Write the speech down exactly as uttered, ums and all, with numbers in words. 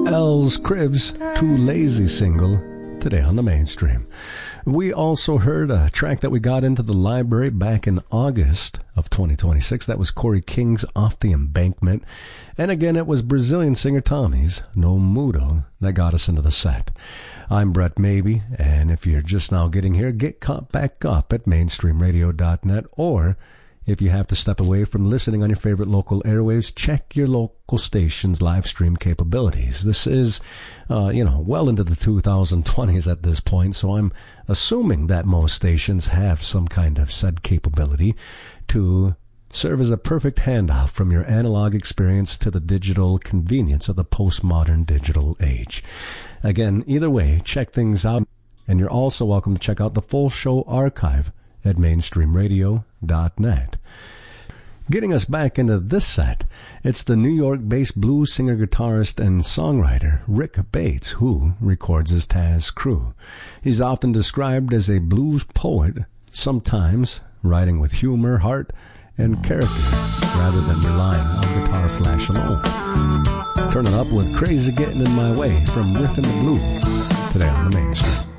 Els Cribs, Too Lazy single, today on the Mainstream. We also heard a track that we got into the library back in August of twenty twenty-six. That was Corey King's Off the Embankment. And again, it was Brazilian singer Tommy's No Mudo that got us into the set. I'm Brett Maybe, and if you're just now getting here, get caught back up at mainstream radio dot net, or if you have to step away from listening on your favorite local airwaves, check your local station's live stream capabilities. This is, uh, you know, well into the two thousand twenties at this point, so I'm assuming that most stations have some kind of said capability to serve as a perfect handoff from your analog experience to the digital convenience of the postmodern digital age. Again, either way, check things out, and you're also welcome to check out the full show archive at mainstream radio dot net. Getting us back into this set, it's the New York-based blues singer, guitarist, and songwriter Rick Bates, who records as Taz Crew. He's often described as a blues poet, sometimes writing with humor, heart, and character, rather than relying on guitar flash alone. Turn it up with Crazy Getting in My Way from Riffin' the Blues, today on the Mainstream.